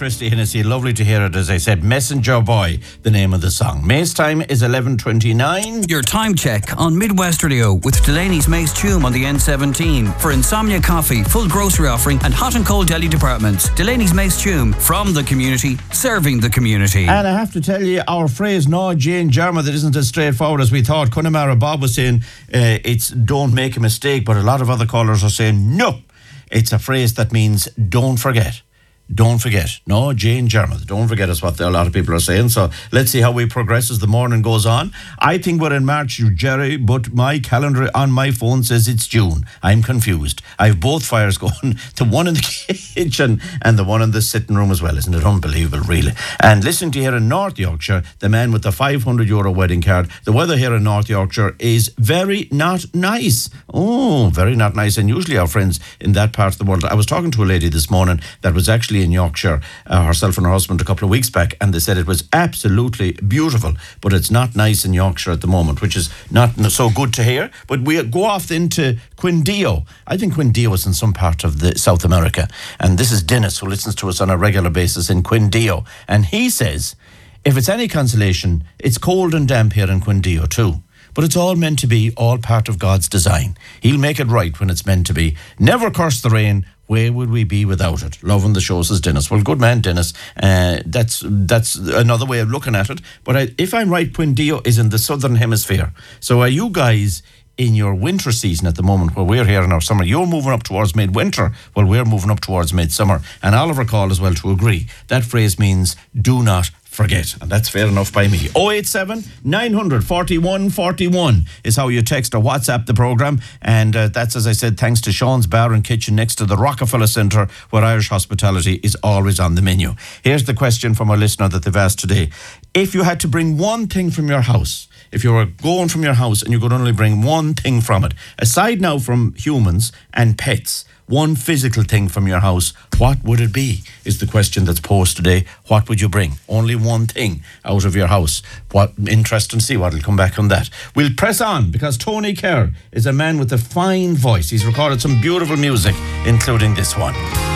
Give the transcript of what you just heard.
Christy Hennessy. Lovely to hear it. As I said, Messenger Boy, the name of the song. May's time is 11:29. Your time check on Midwest Radio with Delaney's Mace Tume on the N17 for Insomnia Coffee, full grocery offering and hot and cold deli departments. Delaney's Mace Tume, from the community, serving the community. And I have to tell you, our phrase, no Jane Jarma, that isn't as straightforward as we thought. Connemara Bob was saying it's don't make a mistake, but a lot of other callers are saying no. It's a phrase that means don't forget. Don't forget. No, Jane Jarmuth. Don't forget is what a lot of people are saying. So let's see how we progress as the morning goes on. I think we're in March, Jerry, but my calendar on my phone says it's June. I'm confused. I have both fires going. The one in the kitchen and the one in the sitting room as well. Isn't it unbelievable, really? And listen to here in North Yorkshire, the man with the €500 wedding card. The weather here in North Yorkshire is very not nice. Oh, very not nice. And usually our friends in that part of the world. I was talking to a lady this morning that was actually in Yorkshire, herself and her husband, a couple of weeks back, and they said it was absolutely beautiful, but it's not nice in Yorkshire at the moment, which is not so good to hear. But we go off into Quindío. I think Quindío is in some part of the South America, and this is Dennis, who listens to us on a regular basis in Quindío, and he says, if it's any consolation, it's cold and damp here in Quindío too. But it's all meant to be, all part of God's design. He'll make it right when it's meant to be. Never curse the rain. Where would we be without it? Loving the show, says Dennis. Well, good man, Dennis. That's another way of looking at it. But if I'm right, Quindío is in the southern hemisphere. So are you guys in your winter season at the moment, where we're here in our summer? You're moving up towards midwinter, while we're moving up towards midsummer. And Oliver called as well to agree. That phrase means do not forget, and that's fair enough by me. 087 900 41 41 is how you text or WhatsApp the programme, and that's, as I said, thanks to Sean's Bar and Kitchen next to the Rockefeller Centre, where Irish hospitality is always on the menu. Here's the question from our listener that they've asked today. If you had to bring one thing from your house, if you were going from your house and you could only bring one thing from it, aside now from humans and pets, one physical thing from your house, what would it be? Is the question that's posed today. What would you bring? Only one thing out of your house. What interesting to see what will come back on that. We'll press on because Tony Kerr is a man with a fine voice. He's recorded some beautiful music, including this one.